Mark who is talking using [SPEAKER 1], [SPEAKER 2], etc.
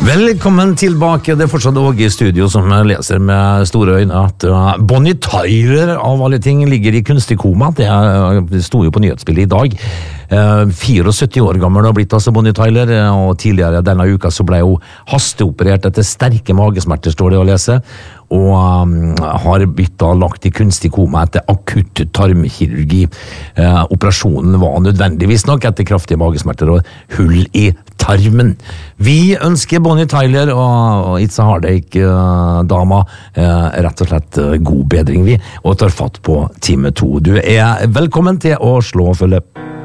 [SPEAKER 1] Velkommen tilbake. Det fortsatt Åge I studio som leser med store øyne at Bonnie Tyler av alle ting ligger I kunstig koma. Det stod jo på nyhetsbildet I dag. 74 år gammel har blitt altså Bonnie Tyler, og tidligere denne uka så ble hun hasteoperert etter sterke magesmerter, står det å lese, og har blitt lagt I kunstig koma etter akutt tarmkirurgi. Operasjonen var nødvendigvis nok etter kraftige magesmerter og hull I tarmen. Vi ønsker Bonnie Tyler og It's a Heartache dama rett og slett god bedring vi, og tar fatt på time 2. Du velkommen til å slå og følge.